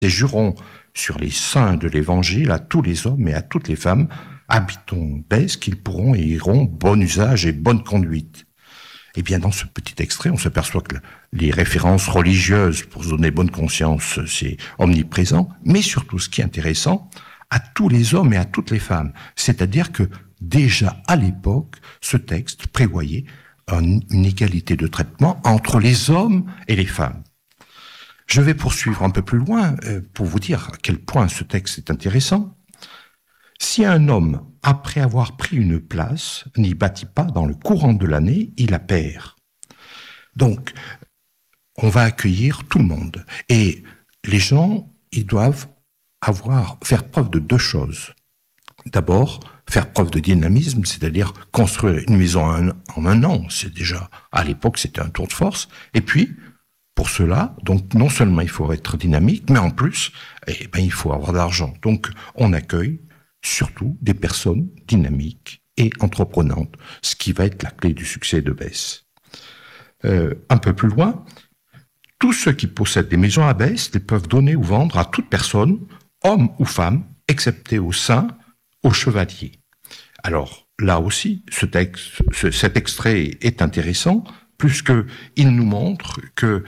et jurons sur les saints de l'Évangile à tous les hommes et à toutes les femmes, habitons Bèze, qu'ils pourront et iront bon usage et bonne conduite. Eh bien, dans ce petit extrait, on s'aperçoit que les références religieuses, pour se donner bonne conscience, c'est omniprésent, mais surtout, ce qui est intéressant, à tous les hommes et à toutes les femmes. C'est-à-dire que, déjà à l'époque, ce texte prévoyait une égalité de traitement entre les hommes et les femmes. Je vais poursuivre un peu plus loin pour vous dire à quel point ce texte est intéressant. Si un homme, après avoir pris une place, n'y bâtit pas dans le courant de l'année, il la perd. Donc, on va accueillir tout le monde. Et les gens, ils doivent faire preuve de deux choses. D'abord, faire preuve de dynamisme, c'est-à-dire construire une maison en un an. C'est déjà, à l'époque, c'était un tour de force. Et puis, pour cela, donc non seulement il faut être dynamique, mais en plus, il faut avoir de l'argent. Donc, on accueille surtout des personnes dynamiques et entreprenantes, ce qui va être la clé du succès de Bèze. Un peu plus loin, tous ceux qui possèdent des maisons à Bèze les peuvent donner ou vendre à toute personne, homme ou femme, excepté aux saints, aux chevaliers. Alors, là aussi, cet extrait est intéressant, puisqu'il nous montre que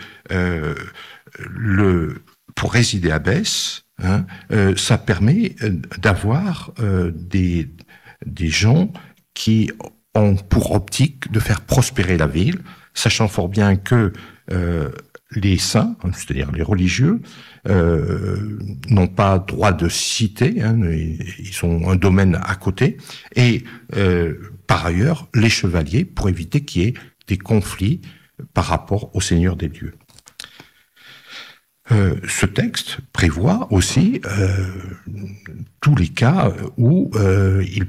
pour résider à Bèze, ça permet d'avoir des gens qui ont pour optique de faire prospérer la ville, sachant fort bien que les saints, c'est-à-dire les religieux, n'ont pas droit de cité, ils ont un domaine à côté, et par ailleurs, les chevaliers, pour éviter qu'il y ait des conflits par rapport au Seigneur des dieux. Ce texte prévoit aussi tous les cas où il